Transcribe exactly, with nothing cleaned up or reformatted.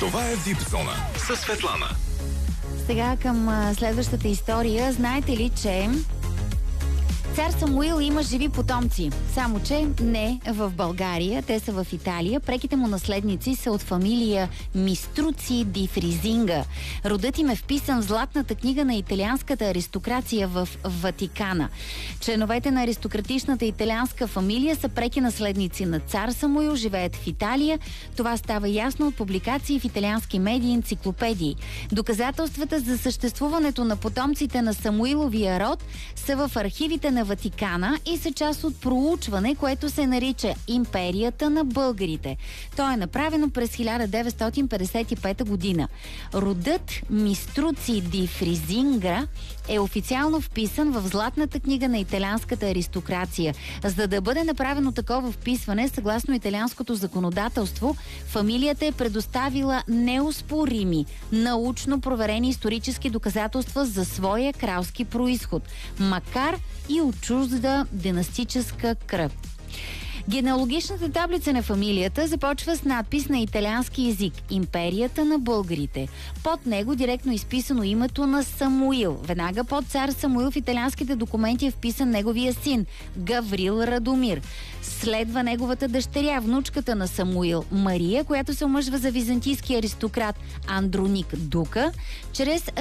Това е Випзона със Светлана. Сега към а, следващата история. Знаете ли, че цар Самуил има живи потомци, само че не в България, те са в Италия. Преките му наследници са от фамилия Миструци ди Фризинга. Родът им е вписан в Златната книга на италианската аристокрация в Ватикана. Членовете на аристократичната италианска фамилия са преки наследници на цар Самуил, живеят в Италия. Това става ясно от публикации в италиански медии и енциклопедии. Доказателствата за съществуването на потомците на Самуиловия род са в архивите на Ватикана и са част от проучване, което се нарича Империята на българите. То е направено през хиляда деветстотин петдесет и пета година. Родът Миструци ди Фризинга е официално вписан в Златната книга на италианската аристокрация. За да бъде направено такова вписване, съгласно италианското законодателство, фамилията е предоставила неоспорими, научно проверени исторически доказателства за своя кралски происход, макар и от чужда династическа кръв. Генеалогичната таблица на фамилията започва с надпис на италиански език «Империята на българите». Под него директно изписано името на Самуил. Веднага под цар Самуил в италианските документи е вписан неговия син Гаврил Радомир. Следва неговата дъщеря, внучката на Самуил Мария, която се омъжва за византийски аристократ Андроник Дука. Чрез